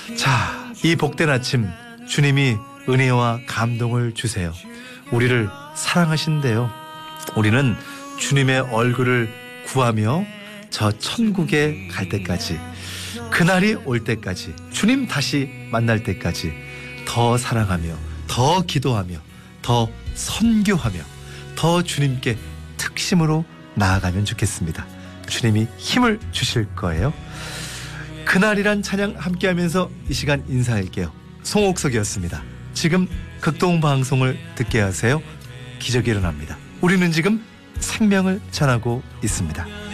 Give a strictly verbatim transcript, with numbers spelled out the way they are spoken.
자, 이 복된 아침 주님이 은혜와 감동을 주세요. 우리를 사랑하신대요. 우리는 주님의 얼굴을 구하며 저 천국에 갈 때까지, 그날이 올 때까지, 주님 다시 만날 때까지 더 사랑하며 더 기도하며 더 선교하며 더 주님께 특심으로 나아가면 좋겠습니다. 주님이 힘을 주실 거예요. 그날이란 찬양 함께하면서 이 시간 인사할게요. 송옥석이었습니다. 지금 극동방송을 듣게 하세요. 기적이 일어납니다. 우리는 지금 생명을 전하고 있습니다.